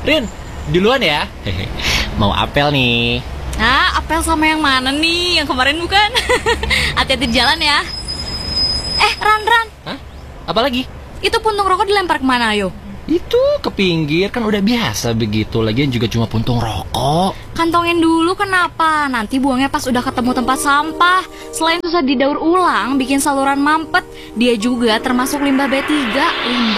Rin, duluan ya. Mau apel nih. Nah, apel sama yang mana nih? Yang kemarin bukan? Hati-hati di jalan ya. Ran. Hah? Apa lagi? Itu puntung rokok dilempar kemana, ayo? Itu ke pinggir, kan udah biasa begitu. Lagian juga cuma puntung rokok. Kantongin dulu kenapa? Nanti buangnya pas udah ketemu tempat sampah. Selain susah didaur ulang, bikin saluran mampet, dia juga termasuk limbah B3. Limbah